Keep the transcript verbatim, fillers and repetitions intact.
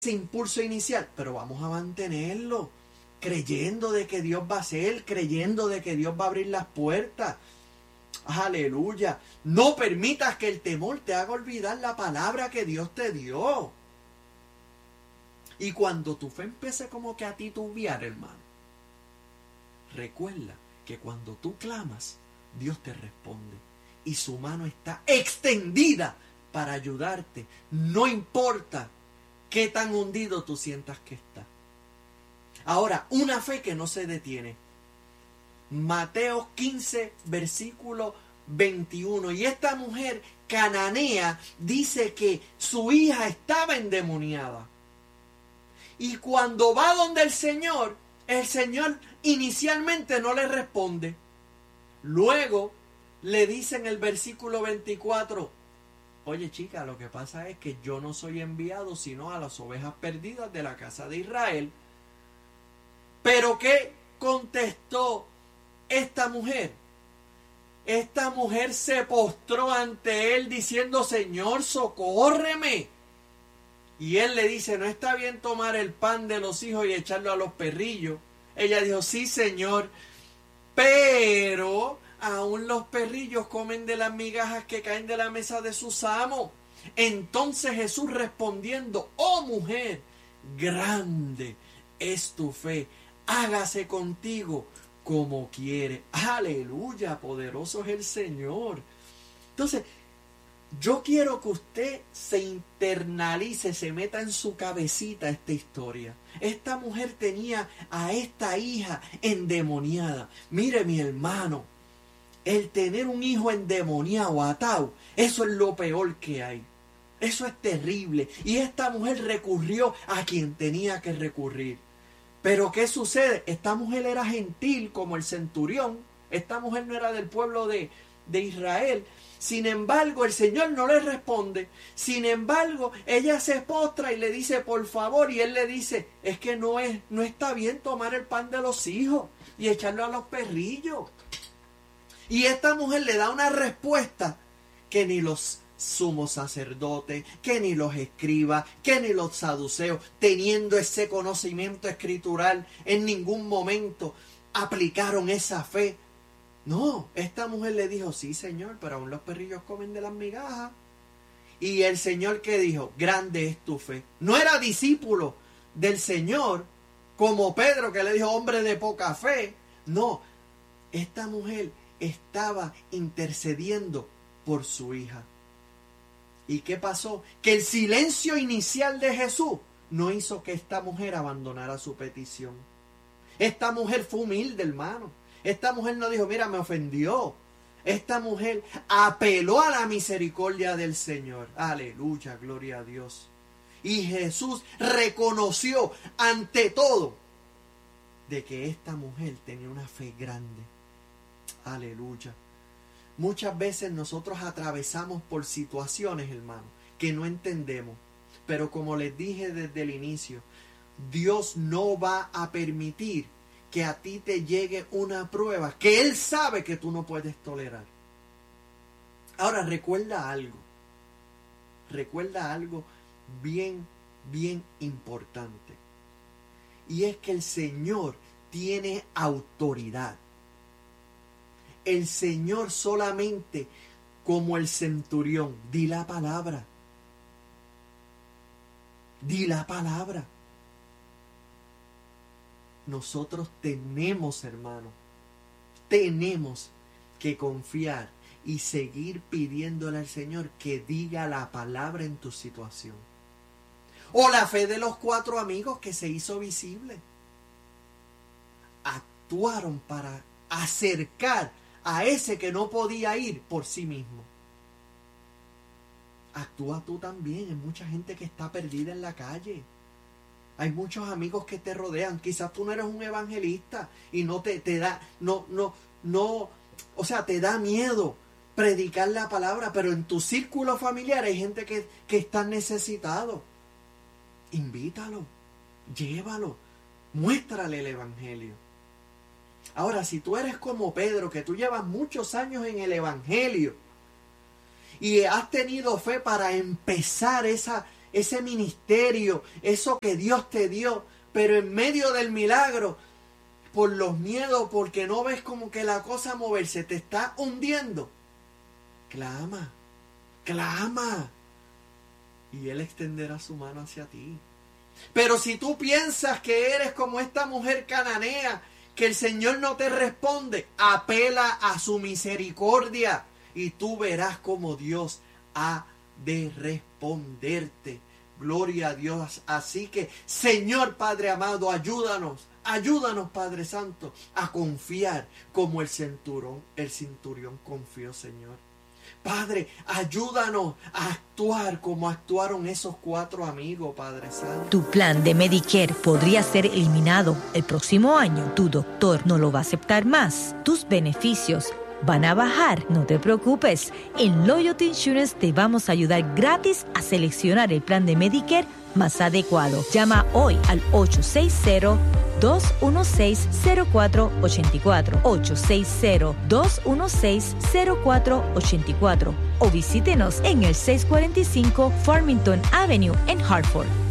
ese impulso inicial, pero vamos a mantenerlo, creyendo de que Dios va a hacer, creyendo de que Dios va a abrir las puertas. Aleluya. No permitas que el temor te haga olvidar la palabra que Dios te dio. Y cuando tu fe empiece como que a titubear, hermano, recuerda que cuando tú clamas, Dios te responde. Y su mano está extendida para ayudarte. No importa qué tan hundido tú sientas que está. Ahora, una fe que no se detiene. Mateo quince, versículo veintiuno. Y esta mujer cananea dice que su hija estaba endemoniada. Y cuando va donde el Señor, el Señor inicialmente no le responde. Luego le dice en el versículo veinticuatro, oye chica, lo que pasa es que yo no soy enviado sino a las ovejas perdidas de la casa de Israel. Pero ¿qué contestó esta mujer? Esta mujer se postró ante él diciendo, Señor, socórreme. Y él le dice, no está bien tomar el pan de los hijos y echarlo a los perrillos. Ella dijo, sí, Señor, pero aún los perrillos comen de las migajas que caen de la mesa de sus amos. Entonces Jesús respondiendo, oh mujer, grande es tu fe, hágase contigo como quiere. Aleluya, poderoso es el Señor. Entonces, yo quiero que usted se internalice, se meta en su cabecita esta historia. Esta mujer tenía a esta hija endemoniada. Mire, mi hermano, el tener un hijo endemoniado, atado, eso es lo peor que hay. Eso es terrible. Y esta mujer recurrió a quien tenía que recurrir. Pero ¿qué sucede? Esta mujer era gentil como el centurión. Esta mujer no era del pueblo de, de Israel. Sin embargo, el Señor no le responde. Sin embargo, ella se postra y le dice, por favor, y él le dice, es que no, es, no está bien tomar el pan de los hijos y echarlo a los perrillos. Y esta mujer le da una respuesta que ni los sumos sacerdotes, que ni los escribas, que ni los saduceos, teniendo ese conocimiento escritural, en ningún momento aplicaron esa fe. No, esta mujer le dijo, sí Señor, pero aún los perrillos comen de las migajas. Y el Señor que dijo, grande es tu fe. No era discípulo del Señor, como Pedro que le dijo, hombre de poca fe. No, esta mujer estaba intercediendo por su hija. ¿Y qué pasó? Que el silencio inicial de Jesús no hizo que esta mujer abandonara su petición. Esta mujer fue humilde, hermano. Esta mujer no dijo, mira, me ofendió. Esta mujer apeló a la misericordia del Señor. Aleluya, gloria a Dios. Y Jesús reconoció ante todo de que esta mujer tenía una fe grande. Aleluya. Muchas veces nosotros atravesamos por situaciones, hermano, que no entendemos. Pero como les dije desde el inicio, Dios no va a permitir que a ti te llegue una prueba que Él sabe que tú no puedes tolerar. Ahora, recuerda algo. Recuerda algo bien, bien importante. Y es que el Señor tiene autoridad. El Señor solamente, como el centurión, di la palabra. Di la palabra. Nosotros tenemos, hermano, tenemos que confiar y seguir pidiéndole al Señor que diga la palabra en tu situación. O la fe de los cuatro amigos que se hizo visible. Actuaron para acercar a ese que no podía ir por sí mismo. Actúa tú también. Hay mucha gente que está perdida en la calle. Hay muchos amigos que te rodean. Quizás tú no eres un evangelista y no te, te da, no, no, no, o sea, te da miedo predicar la palabra, pero en tu círculo familiar hay gente que, que está necesitado. Invítalo, llévalo, muéstrale el evangelio. Ahora, si tú eres como Pedro, que tú llevas muchos años en el evangelio y has tenido fe para empezar esa ese ministerio, eso que Dios te dio, pero en medio del milagro, por los miedos, porque no ves como que la cosa moverse, te está hundiendo, clama, clama, y Él extenderá su mano hacia ti. Pero si tú piensas que eres como esta mujer cananea, que el Señor no te responde, apela a su misericordia y tú verás como Dios ha de responderte. Gloria a Dios. Así que, Señor Padre amado, ayúdanos, ayúdanos Padre Santo, a confiar como el centurión, el centurión confió, Señor. Padre, ayúdanos a actuar como actuaron esos cuatro amigos, Padre Santo. Tu plan de Medicare podría ser eliminado el próximo año. Tu doctor no lo va a aceptar más. Tus beneficios van a bajar. No te preocupes. En Loyalty Insurance te vamos a ayudar gratis a seleccionar el plan de Medicare más adecuado. Llama hoy al ocho seis cero, dos uno seis, cero cuatro ocho cuatro, ocho seis cero, dos uno seis, cero cuatro ocho cuatro o visítenos en el seiscientos cuarenta y cinco Farmington Avenue en Hartford.